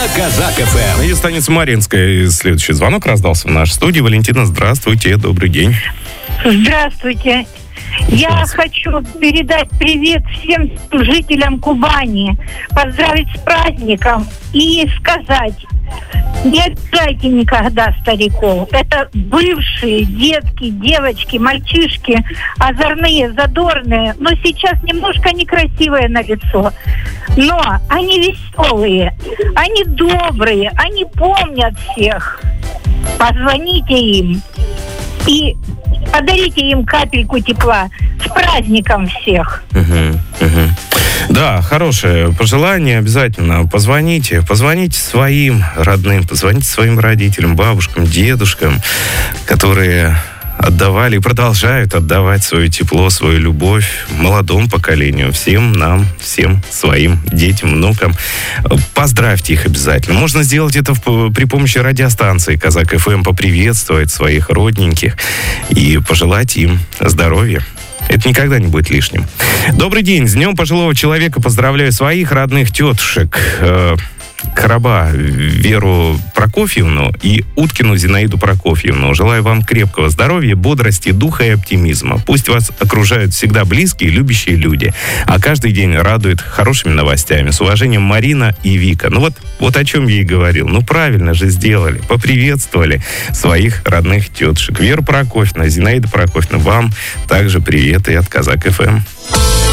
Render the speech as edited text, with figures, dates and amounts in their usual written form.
Казак ФМ. И станица Маринская. Следующий звонок раздался в нашей студии. Валентина, здравствуйте, добрый день. Здравствуйте. Я хочу передать привет всем жителям Кубани, поздравить с праздником и сказать: не обижайте никогда стариков. Это бывшие детки, девочки, мальчишки, озорные, задорные, но сейчас немножко некрасивые на лицо. Но они веселые, они добрые, они помнят всех. Позвоните им и подарите им капельку тепла. С праздником всех! Да, хорошее пожелание. Обязательно позвоните. Позвоните своим родным, позвоните своим родителям, бабушкам, дедушкам, которые отдавали и продолжают отдавать свое тепло, свою любовь молодому поколению, всем нам, всем своим детям, внукам. Поздравьте их обязательно. Можно сделать это при помощи радиостанции Казак ФМ, поприветствовать своих родненьких и пожелать им здоровья. Это никогда не будет лишним. Добрый день. С Днем пожилого человека поздравляю своих родных тетушек. Короба Веру Прокофьевну и Уткину Зинаиду Прокофьевну. Желаю вам крепкого здоровья, бодрости, духа и оптимизма. Пусть вас окружают всегда близкие, любящие люди, а каждый день радует хорошими новостями. С уважением, Марина и Вика. Ну вот о чем я и говорил. Ну правильно же сделали. Поприветствовали своих родных тетушек. Вера Прокофьевна, Зинаида Прокофьевна, вам также привет и от Казак ФМ.